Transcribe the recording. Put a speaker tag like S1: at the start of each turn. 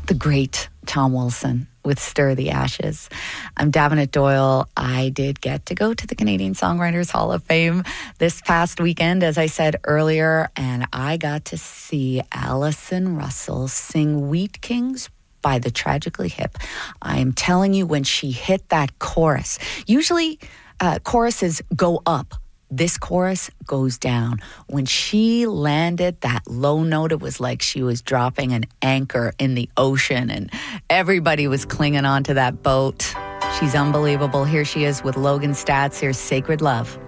S1: the great Tom Wilson with Stir the Ashes. I'm Davenant Doyle. I did get to go to the Canadian Songwriters Hall of Fame this past weekend, as I said earlier, and I got to see Alison Russell sing Wheat Kings by the Tragically Hip. I am telling you, when she hit that chorus, usually choruses go up. This chorus goes down. When she landed that low note, it was like she was dropping an anchor in the ocean and everybody was clinging onto that boat. She's unbelievable. Here she is with Logan Stats. Here's Sacred Love.